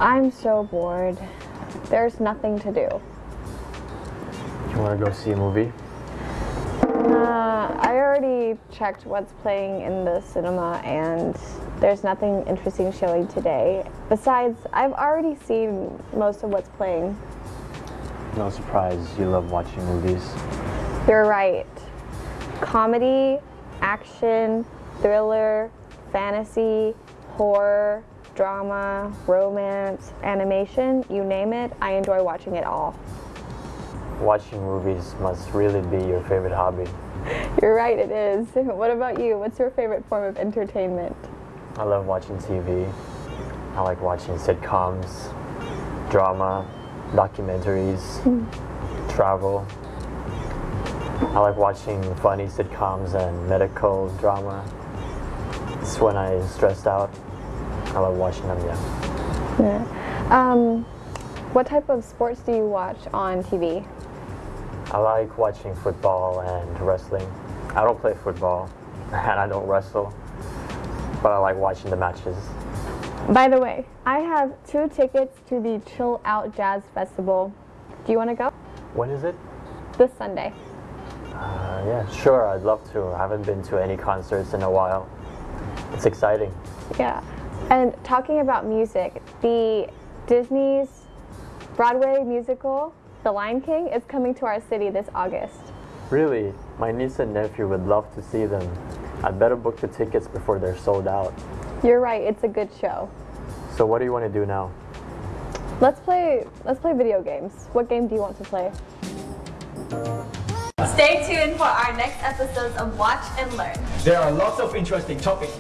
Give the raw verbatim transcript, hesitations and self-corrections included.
I'm so bored. There's nothing to do. You want to go see a movie? Uh, I already checked what's playing in the cinema and there's nothing interesting showing today. Besides, I've already seen most of what's playing. No surprise, you love watching movies. You're right. Comedy, action, thriller, fantasy, horror, drama, romance, animation, you name it, I enjoy watching it all. Watching movies must really be your favorite hobby. You're right, it is. What about you? What's your favorite form of entertainment? I love watching T V. I like watching sitcoms, drama, documentaries, travel. I like watching funny sitcoms and medical drama. It's when I'm stressed out. I love watching them, yeah. Yeah. Um, what type of sports do you watch on T V? I like watching football and wrestling. I don't play football and I don't wrestle, but I like watching the matches. By the way, I have two tickets to the Chill Out Jazz Festival. Do you want to go? When is it? This Sunday. Uh, yeah, sure, I'd love to. I haven't been to any concerts in a while. It's exciting. Yeah. And talking about music, the Disney's Broadway musical, The Lion King, is coming to our city this August. Really? My niece and nephew would love to see them. I'd better book the tickets before they're sold out. You're right, it's a good show. So what do you want to do now? Let's play, let's play video games. What game do you want to play? Stay tuned for our next episodes of Watch and Learn. There are lots of interesting topics